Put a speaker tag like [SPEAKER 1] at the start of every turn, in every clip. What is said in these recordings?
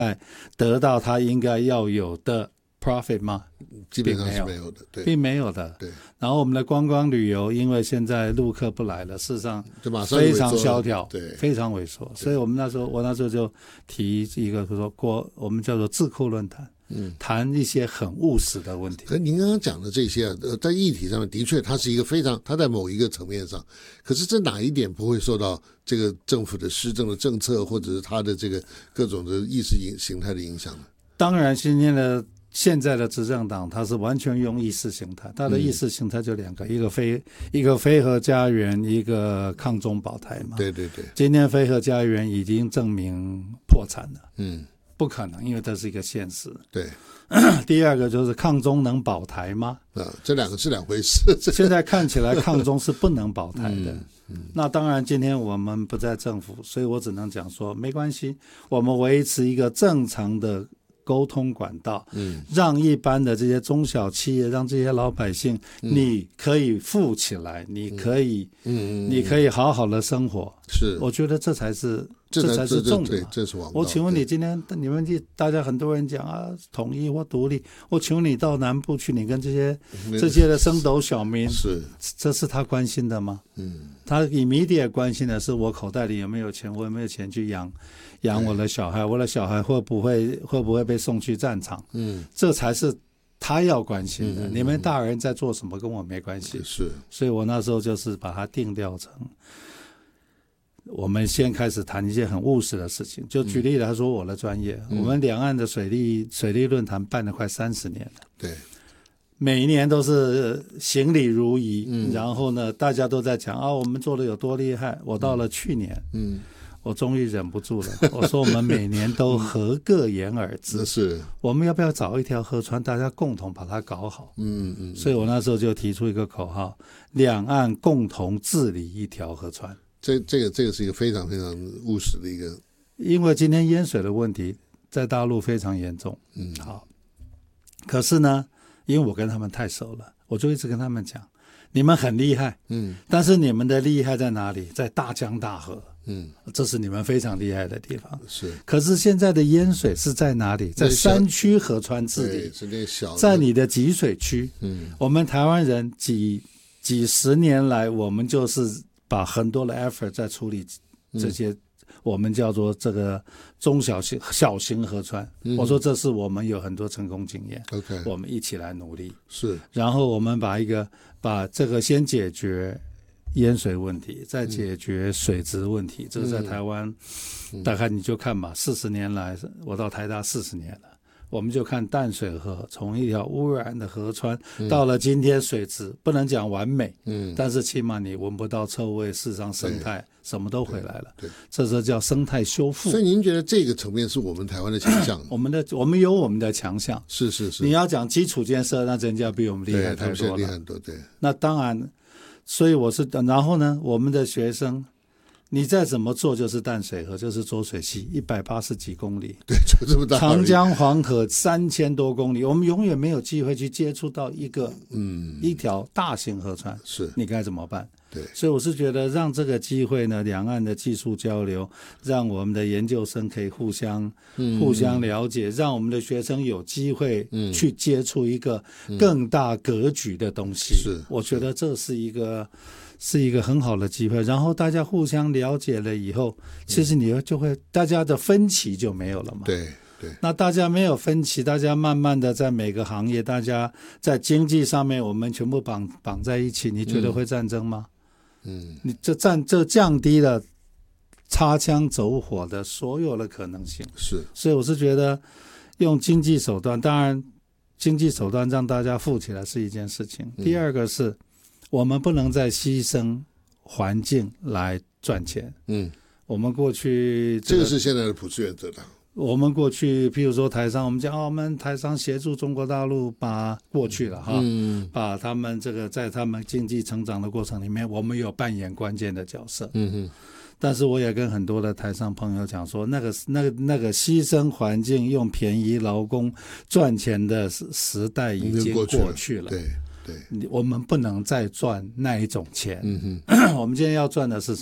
[SPEAKER 1] 得到他应该要有的 profit 吗？
[SPEAKER 2] 基本上是没有的，对，
[SPEAKER 1] 并没有的。
[SPEAKER 2] 对。
[SPEAKER 1] 然后我们的观光旅游，因为现在陆客不来了，事实上非常萧条，
[SPEAKER 2] 对，
[SPEAKER 1] 非常萎缩。所以我那时候就提一个说我们叫做智库论坛。谈一些很务实的问题。
[SPEAKER 2] 可您刚刚讲的这些在议题上面的确它是一个非常，它在某一个层面上，可是这哪一点不会受到这个政府的施政的政策或者是它的这个各种的意识形态的影响呢？
[SPEAKER 1] 当然现在的执政党它是完全用意识形态，它的意识形态就两个，一个非核家园，一个抗中保台嘛。
[SPEAKER 2] 对对对。
[SPEAKER 1] 今天非核家园已经证明破产了。不可能，因为这是一个现实。
[SPEAKER 2] 对。
[SPEAKER 1] 第二个就是抗中能保台吗？
[SPEAKER 2] 这两个是两回事。
[SPEAKER 1] 现在看起来抗中是不能保台的。那当然今天我们不在政府，所以我只能讲说没关系，我们维持一个正常的沟通管道，让一般的这些中小企业，让这些老百姓，你可以富起来，你可以好好的生活。
[SPEAKER 2] 是，
[SPEAKER 1] 我觉得这才是重点。
[SPEAKER 2] 这是王道。
[SPEAKER 1] 我请问你，今天你们大家很多人讲啊，统一或独立，我请问你到南部去，你跟这些的升斗小民，这是他关心的吗？他immediate关心的是我口袋里有没有钱，我有没有钱去养我的小孩，我的小孩会不会被送去战场？这才是他要关心的。你们大人在做什么跟我没关系。
[SPEAKER 2] 是，
[SPEAKER 1] 所以我那时候就是把它定调成，我们先开始谈一些很务实的事情。就举例来说，我的专业，我们两岸的水利论坛办了快30年了。
[SPEAKER 2] 对。
[SPEAKER 1] 每一年都是行礼如仪，然后呢，大家都在讲我们做的有多厉害。我到了去年，我终于忍不住了，我说我们每年都合个言而至，
[SPEAKER 2] 是，我
[SPEAKER 1] 们要不要找一条河川，大家共同把它搞好？所以我那时候就提出一个口号：两岸共同治理一条河川。
[SPEAKER 2] 这个是一个非常非常务实的一个，
[SPEAKER 1] 因为今天淹水的问题在大陆非常严重。好，可是呢，因为我跟他们太熟了，我就一直跟他们讲，你们很厉害，但是你们的厉害在哪里？在大江大河，这是你们非常厉害的地方。
[SPEAKER 2] 是，
[SPEAKER 1] 可是现在的淹水是在哪里？在山区河川治理，
[SPEAKER 2] 是那小，
[SPEAKER 1] 在你的集水区。我们台湾人几十年来，我们就是把很多的 effort 在处理这些。我们叫做这个中小型河川，我说这是我们有很多成功经验。
[SPEAKER 2] OK，
[SPEAKER 1] 我们一起来努力。
[SPEAKER 2] 是，
[SPEAKER 1] 然后我们把这个先解决淹水问题，再解决水质问题。这个在台湾，大概你就看吧，40年来，我到台大40年了。我们就看淡水河从一条污染的河川到了今天水质不能讲完美，但是起码你闻不到臭味，事实上生态什么都回来了，这是叫生态修复。
[SPEAKER 2] 所以您觉得这个层面是我们台湾的强项？
[SPEAKER 1] 我们有我们的强项，
[SPEAKER 2] 是。
[SPEAKER 1] 你要讲基础建设，那人家比我们厉害太多了，
[SPEAKER 2] 他们厉害很多，对。
[SPEAKER 1] 那当然，所以然后呢，我们的学生。你再怎么做就是淡水河，就是浊水溪180几公里，
[SPEAKER 2] 对，就这么大。
[SPEAKER 1] 长江黄河3000多公里，我们永远没有机会去接触到一条大型河川，
[SPEAKER 2] 是，
[SPEAKER 1] 你该怎么办？
[SPEAKER 2] 对，
[SPEAKER 1] 所以我是觉得让这个机会呢，两岸的技术交流，让我们的研究生可以互相了解，让我们的学生有机会去接触一个更大格局的东西。
[SPEAKER 2] 是，
[SPEAKER 1] 我觉得这是一个很好的机会，然后大家互相了解了以后，其实你就会大家的分歧就没有了嘛。
[SPEAKER 2] 对。
[SPEAKER 1] 那大家没有分歧，大家慢慢的在每个行业，大家在经济上面，我们全部绑在一起，你觉得会战争吗？你这降低了擦枪走火的所有的可能性。
[SPEAKER 2] 是，
[SPEAKER 1] 所以我是觉得用经济手段，当然经济手段让大家富起来是一件事情。第二个是我们不能再牺牲环境来赚钱。我们过去
[SPEAKER 2] 这个是现在的普世原则的。
[SPEAKER 1] 我们过去譬如说台商，我们讲我们台商协助中国大陆把过去了哈，把他们这个在他们经济成长的过程里面，我们有扮演关键的角色。但是我也跟很多的台商朋友讲说，那个牺牲环境用便宜劳工赚钱的时代已经过去了。
[SPEAKER 2] 对，
[SPEAKER 1] 我们不能再赚那一种钱。我们今天要赚的是什么？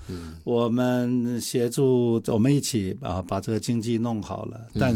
[SPEAKER 1] 我们协助，我们一起把这个经济弄好了，但